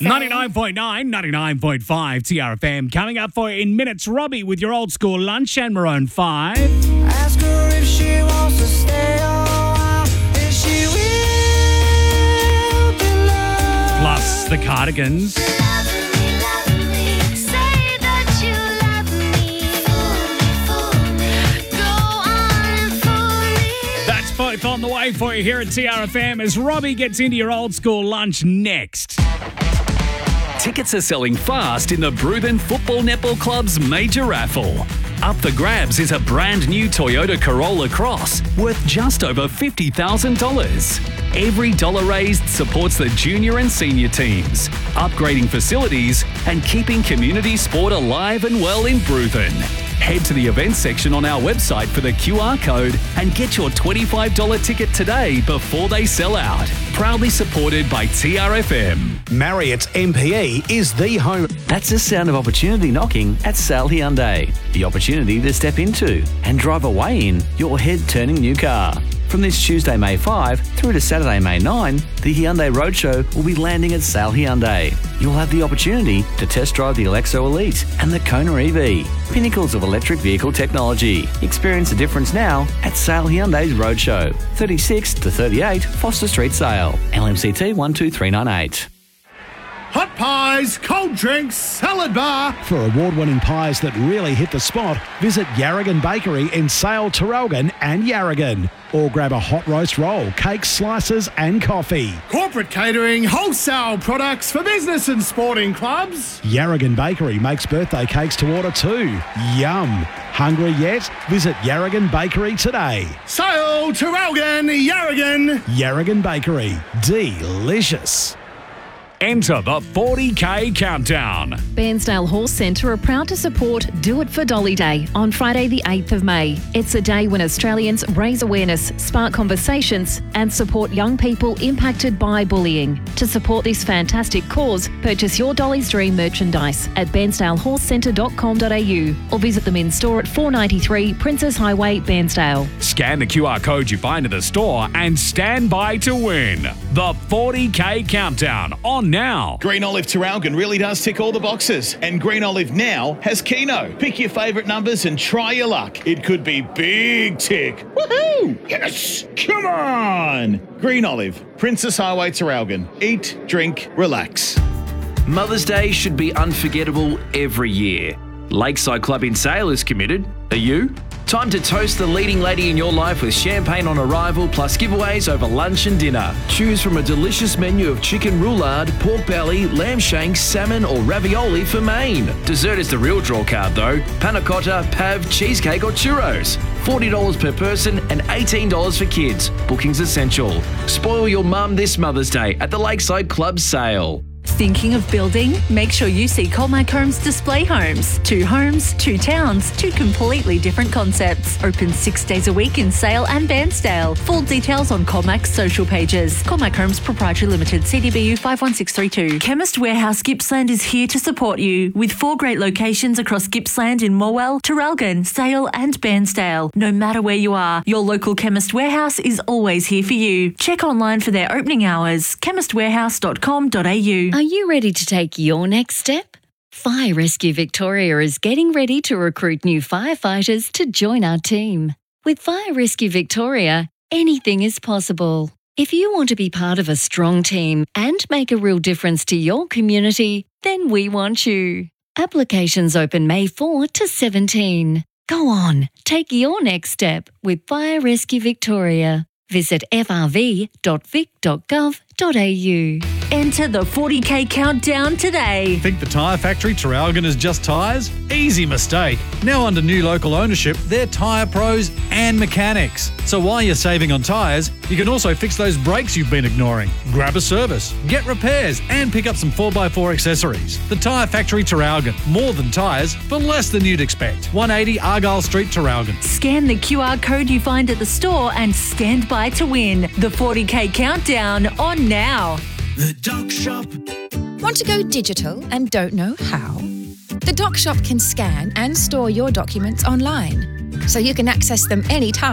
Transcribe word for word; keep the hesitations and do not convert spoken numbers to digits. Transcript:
F M. ninety-nine point nine, ninety-nine point five T R F M. Coming up for you in minutes, Robbie with your old school lunch and Maroon five. Ask her if she wants to stay a while, if she will be loved. Plus the Cardigans. That's both on the way for you here at T R F M as Robbie gets into your old school lunch next. Tickets are selling fast in the Bruthen Football Netball Club's major raffle. Up for grabs is a brand new Toyota Corolla Cross worth just over fifty thousand dollars. Every dollar raised supports the junior and senior teams, upgrading facilities and keeping community sport alive and well in Bruthen. Head to the events section on our website for the Q R code and get your twenty-five dollars ticket today before they sell out. Proudly supported by T R F M. Marriott's M P E is the home. That's the sound of opportunity knocking at Sale Hyundai. The opportunity to step into and drive away in your head-turning new car. From this Tuesday, May fifth through to Saturday, May ninth, the Hyundai Roadshow will be landing at Sale Hyundai. You'll have the opportunity to test drive the Alexo Elite and the Kona E V, pinnacles of electric vehicle technology. Experience the difference now at Sale Hyundai's Roadshow, thirty-six to thirty-eight Foster Street, Sale, L M C T one two three nine eight. Hot pies, cold drinks, salad bar. For award-winning pies that really hit the spot, visit Yarragon Bakery in Sale, Terrelgan and Yarragon. Or grab a hot roast roll, cakes, slices and coffee. Corporate catering, wholesale products for business and sporting clubs. Yarragon Bakery makes birthday cakes to order too. Yum! Hungry yet? Visit Yarragon Bakery today. Sale, Terrelgan, Yarragon. Yarragon Bakery. Delicious. Enter the forty K countdown. Bairnsdale Horse Centre are proud to support Do It for Dolly Day on Friday the eighth of May. It's a day when Australians raise awareness, spark conversations and support young people impacted by bullying. To support this fantastic cause, purchase your Dolly's Dream merchandise at bairnsdale horse centre dot com dot a u or visit them in store at four ninety-three Princess Highway, Bairnsdale. Scan the Q R code you find in the store and stand by to win. The forty K countdown on now. Green Olive Terrelgan really does tick all the boxes. And Green Olive now has Keno. Pick your favourite numbers and try your luck. It could be big tick. Woohoo! Yes! Come on! Green Olive, Princess Highway, Terrelgan. Eat, drink, relax. Mother's Day should be unforgettable every year. Lakeside Club in Sale is committed. Are you? Time to toast the leading lady in your life with champagne on arrival plus giveaways over lunch and dinner. Choose from a delicious menu of chicken roulade, pork belly, lamb shanks, salmon or ravioli for main. Dessert is the real draw card though. Panna cotta, pav, cheesecake or churros. forty dollars per person and eighteen dollars for kids. Booking's essential. Spoil your mum this Mother's Day at the Lakeside Club Sale. Thinking of building? Make sure you see Colmac Homes Display Homes. Two homes, two towns, two completely different concepts. Open six days a week in Sale and Bairnsdale. Full details on Colmac's social pages. Colmac Homes Proprietary Limited, C D B U five one six three two. Chemist Warehouse Gippsland is here to support you with four great locations across Gippsland in Morwell, Terrelgan, Sale and Bairnsdale. No matter where you are, your local Chemist Warehouse is always here for you. Check online for their opening hours. chemist warehouse dot com dot a u. Are you ready to take your next step? Fire Rescue Victoria is getting ready to recruit new firefighters to join our team. With Fire Rescue Victoria, anything is possible. If you want to be part of a strong team and make a real difference to your community, then we want you. Applications open May fourth to seventeenth. Go on, take your next step with Fire Rescue Victoria. Visit f r v dot vic dot gov dot a u. Enter the forty K countdown today. Think the Tyre Factory Terrelgan is just tyres? Easy mistake. Now under new local ownership, they're tyre pros and mechanics. So while you're saving on tyres, you can also fix those brakes you've been ignoring. Grab a service, get repairs and pick up some four by four accessories. The Tyre Factory Terrelgan. More than tyres for less than you'd expect. one eighty Argyle Street, Terrelgan. Scan the Q R code you find at the store and stand by to win. The forty K countdown on now. The Doc Shop. Want to go digital and don't know how? The Doc Shop can scan and store your documents online, so you can access them anytime.